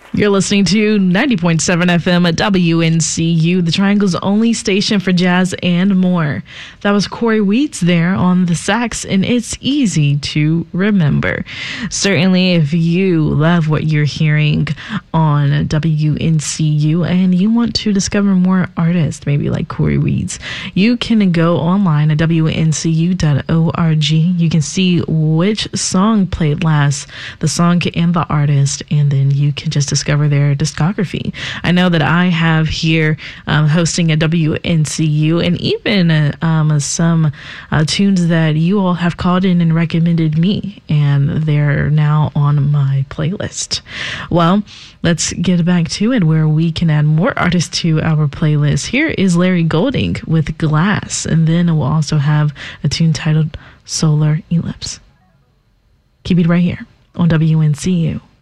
You're listening to 90.7 FM at WNCU, the Triangle's only station for jazz and more. That was Corey Wheats there on the sax, and it's easy to remember. Certainly, if you love what you're hearing on WNCU and you want to discover more artists, maybe like Corey Wheats, you can go online at WNCU.org. You can see which song played last, the song and the artist, and then you can just discover their discography. I know that I have here hosting at WNCU, and even some tunes that you all have called in and recommended me, and they're now on my playlist. Well, let's get back to it where we can add more artists to our playlist. Here is Larry Golding with Glass, and then we'll also have a tune titled Solar Eclipse. Keep it right here on WNCU.